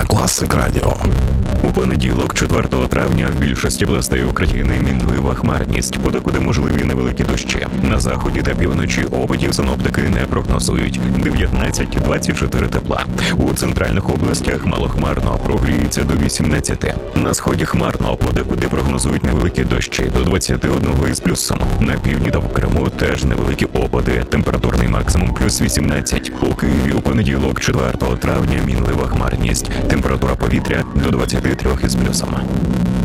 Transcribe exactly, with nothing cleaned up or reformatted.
Класик Радіо. У понеділок, четвертого травня, в більшості областей України мінлива хмарність, подекуди можливі невеликі дощі. На заході та півночі опадів синоптики не прогнозують. дев'ятнадцять - двадцять чотири тепла. У центральних областях малохмарно, прогріється до вісімнадцяти. На сході хмарно, подекуди прогнозують невеликі дощі до двадцяти одного із плюсом. На півдні та в Криму теж невеликі опади. Температурний максимум плюс вісімнадцять. У Києві у понеділок, четвертого травня, мінлива хмарність. Температура повітря до двадцяти трьох із плюсом.